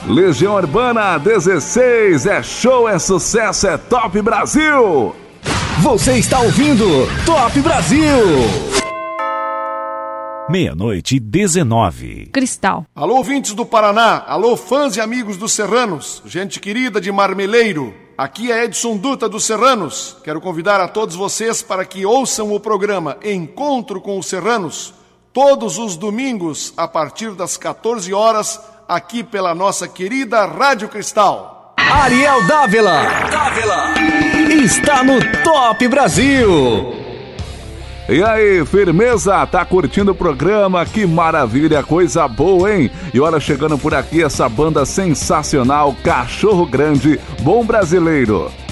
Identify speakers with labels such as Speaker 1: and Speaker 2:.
Speaker 1: Legião Urbana 16, é show, é sucesso, é Top Brasil.
Speaker 2: Você está ouvindo Top Brasil.
Speaker 3: 00:19.
Speaker 4: Cristal.
Speaker 5: Alô, ouvintes do Paraná, alô, fãs e amigos dos Serranos, gente querida de Marmeleiro. Aqui é Edson Dutra dos Serranos. Quero convidar a todos vocês para que ouçam o programa Encontro com os Serranos, todos os domingos, a partir das 14 horas, aqui pela nossa querida Rádio Cristal.
Speaker 2: Ariel Dávila está no Top Brasil.
Speaker 1: E aí, firmeza? Tá curtindo o programa? Que maravilha, coisa boa, hein? E olha, chegando por aqui essa banda sensacional, Cachorro Grande, Bom Brasileiro.